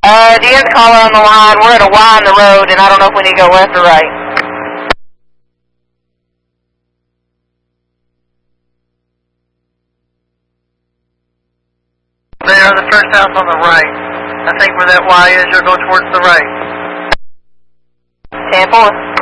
DN's caller on the line. We're at a Y on the road, and I don't know if we need to go left or right. There, the first house on the right. I think where that Y is, you'll go towards the right. 10-4.